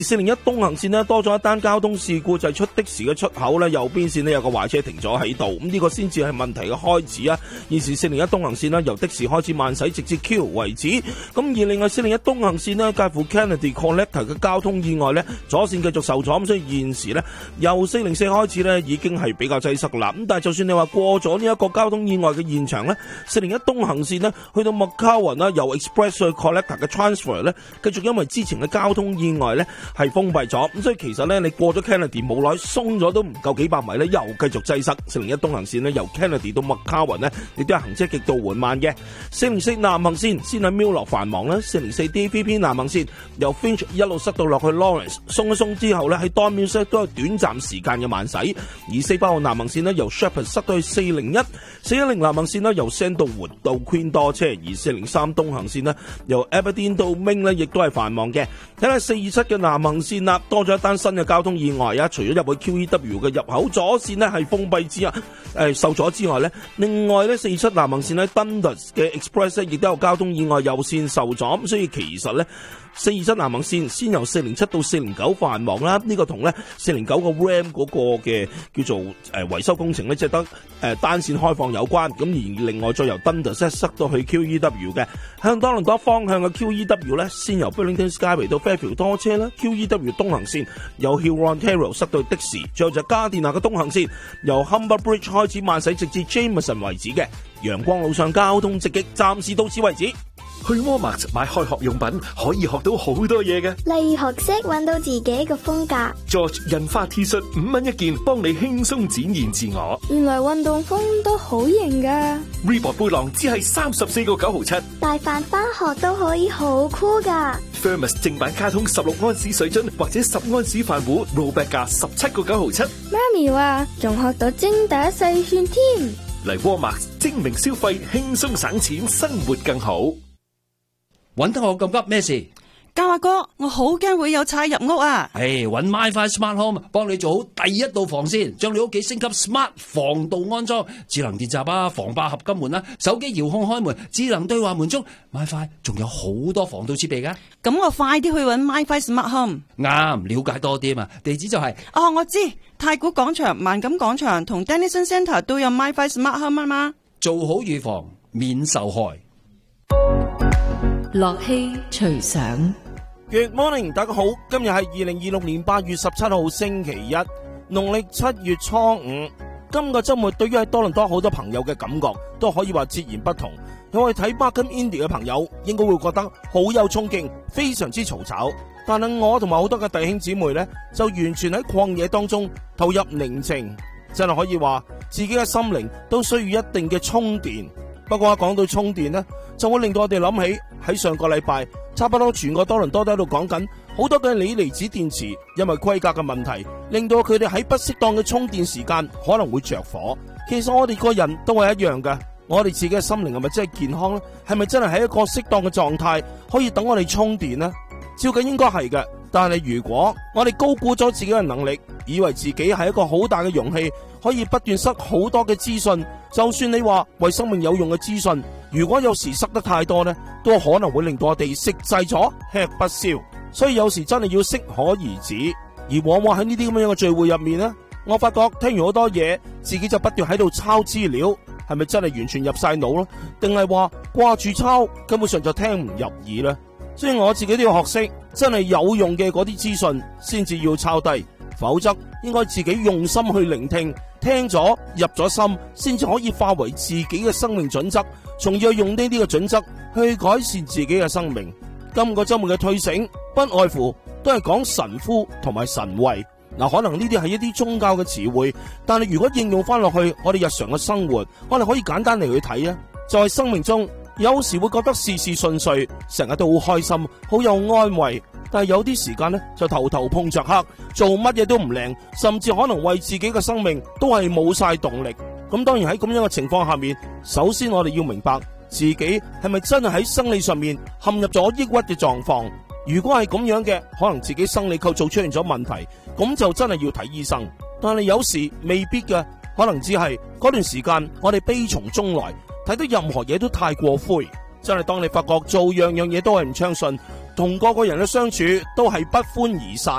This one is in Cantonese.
401東行線呢多咗一單交通事故，就係出的士嘅出口呢右邊線呢有個壞車停咗喺度，咁呢個先至係問題嘅開始啊！現時401東行線呢由的士開始慢駛直至 Q 為止，咁而另外401東行線呢介乎 Kennedy Collector 嘅交通意外呢左線繼續受阻，咁所以現時呢由404開始呢已經係比較擠塞啦。咁但係就算你話過咗呢一個交通意外嘅現場呢，401東行線呢去到 McCowan 啦，由 Express 去 Collector 嘅 transfer 呢繼續因為之前嘅交通意外呢係封閉咗，咁所以其實呢，你過咗 Kennedy 冇耐鬆咗都唔夠幾百米呢，又繼續擠塞。401東行線呢由 Kennedy 到 McCowan 呢亦都係行車極度緩慢嘅。404南行線先喺 Mill 落繁忙啦，404 DVP 南行線由 Finch 一路塞到落去 Lawrence， 鬆一鬆之後呢喺 Don Mills 都有短暫時間嘅慢駛。而48號南行線呢由 Shepherd 塞到去401， 410南行線呢由 Sandalwood 到 Queen 多車，而403東行線呢由 Aberdeen 到 Ming 呢亦都係繁忙嘅。睇下427嘅南行線啦，多咗一單新嘅交通意外啊！除咗入去 QEW 嘅入口左線呢係封閉之受阻之外呢，另外呢427南行線喺 Dundas 嘅 Express 亦都有交通意外右線受阻，咁所以其實呢427南行線先由407到409繁忙啦，呢個同呢409個 RAM 嗰個嘅叫做維修工程呢，即係得單線開放有關，咁而另外再由 Dundas 塞到去 QEW 嘅，向多倫多方向嘅 QEW 呢先由 Burlington Skyway 到 Fairfield 多車啦。 QEW 東行線由 Hurontario 塞到的士，最後就加電拿嘅東行線由 Humber Bridge 開始慢駛直至 Jameson 為止嘅。陽光路上交通直擊，暫時到此為止。 去 Walmart 買開學用品可以學到好多嘢嘅， 例如學識揾到自己嘅風格。 George 印花 T 恤5蚊一件，幫你輕鬆展現自我。 原來運動風都好型噶。 Reebok 背囊只係34個9毫7， 帶飯返學都可以好酷噶。 Thermos 正版卡通16安士水樽或者10安士飯壺，rollback 價17個9毫7。 媽咪話仲學到精打細算添。 嚟 Walmart 精明消費，輕鬆省錢，生活更好。 搵得我咁急咩事？ 嘉華哥，我好驚會有賊入屋啊！ 搵 MyFi Smart Home 幫你做好第一道防線，將你屋企升級 Smart 防盜安裝，智能電閘啊，防爆合金門啊，手機遙控開門，智能對話門鐘 MyFi 仲有好多防盜設備㗎。 咁我快啲去搵 MyFi Smart Home。 啱，了解多啲嘛，地址就係我知太古廣場、萬錦廣場同 Dennison Centre 都有 MyFi Smart Home 啊嘛。 做好預防，免受害。 樂器隨想 Good morning， 大家好，今日係2026年8月17號星期一，農曆7月初5。今個周末對於喺多倫多好多朋友嘅感覺都可以話截然不同。有去睇 Markham Indie 嘅朋友應該會覺得好有衝勁，非常之嘈吵。但係我同埋好多嘅弟兄姊妹呢，就完全喺曠野當中投入寧靜，真係可以話自己嘅心靈都需要一定嘅充電。不過講到充電呢，就會令到我哋諗起喺上個禮拜差不多全個多倫多都喺度講緊好多嘅鋰離子電池因為規格嘅問題，令到佢哋喺不適當嘅充電時間可能會着火。其實我哋個人都係一樣嘅，我哋自己嘅心靈係咪真係健康呢？係咪真係喺一個適當嘅狀態可以等我哋充電呢？照計應該係嘅，但係如果我哋高估咗自己嘅能力，以為自己係一個好大嘅容器，可以不斷塞好多嘅資訊，就算你話為生命有用嘅資訊，如果有時塞得太多呢，都可能會令到我哋食滯咗，吃不消。所以有時真係要適可而止。而往往喺呢啲咁樣嘅聚會入面呢，我發覺聽完好多嘢，自己就不斷喺度抄資料，係咪真係完全入晒腦咯？定係話掛住抄，根本上就聽唔入耳呢？所以我自己都要學識，真係有用嘅嗰啲資訊先至要抄低，否則應該自己用心去聆聽，聽咗入咗心，先至可以化為自己嘅生命準則，從而用呢啲嘅準則去改善自己嘅生命。今個周末嘅退省不外乎都係講神呼同埋神位。可能呢啲係一啲宗教嘅詞彙，但係如果應用翻落去我哋日常嘅生活，我哋可以簡單嚟去睇啊，就係生命中有時會覺得事事順遂，成日都好開心，好有安慰，但係有啲時間呢，就頭頭碰着黑，做乜嘢都唔靈，甚至可能為自己嘅生命都係冇晒動力。咁當然喺咁樣嘅情況下面，首先我哋要明白自己係咪真係喺生理上面陷入咗抑鬱嘅狀況。如果係咁樣嘅，可能自己生理構造出現咗問題，咁就真係要睇醫生。但係有時未必嘅，可能只係嗰段時間我哋悲從中來，睇到任何嘢都太過灰。真係當你發覺做樣樣嘢都係唔暢順， 同個個人嘅相處都係不歡而散。